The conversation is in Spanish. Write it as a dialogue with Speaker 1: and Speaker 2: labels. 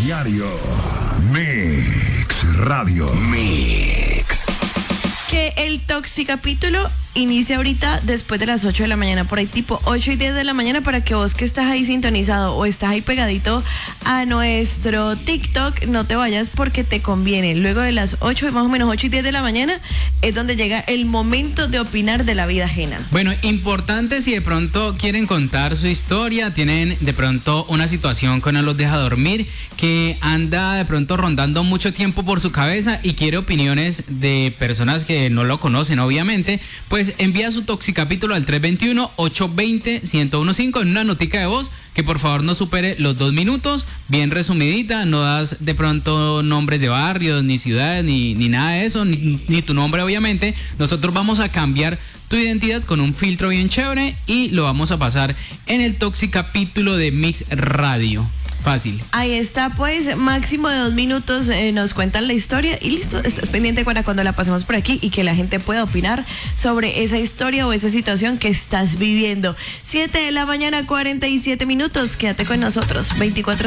Speaker 1: Diario. Mix Radio. Mix.
Speaker 2: Que el Toxicapítulo inicia ahorita después de las 8 de la mañana, por ahí tipo 8 y 10 de la mañana, para que vos que estás ahí sintonizado o estás ahí pegadito a nuestro TikTok, no te vayas porque te conviene. Luego de las 8, más o menos 8 y 10 de la mañana, es donde llega el momento de opinar de la vida ajena.
Speaker 3: Bueno, importante si de pronto quieren contar su historia, tienen de pronto una situación que no los deja dormir, que anda de pronto rondando mucho tiempo por su cabeza y quiere opiniones de personas que no lo conocen, obviamente, pues envía su Toxicapítulo al 321-820-1015 en una notica de voz que por favor no supere los 2 minutos, bien resumidita, no das de pronto nombres de barrios, ni ciudades, ni nada de eso, ni tu nombre obviamente. Nosotros vamos a cambiar tu identidad con un filtro bien chévere y lo vamos a pasar en el Toxicapítulo de Mix Radio. Fácil.
Speaker 2: Ahí está, pues, máximo de 2 minutos, nos cuentan la historia y listo, estás pendiente para cuando la pasemos por aquí y que la gente pueda opinar sobre esa historia o esa situación que estás viviendo. 7 de la mañana, 47 minutos, quédate con nosotros, 24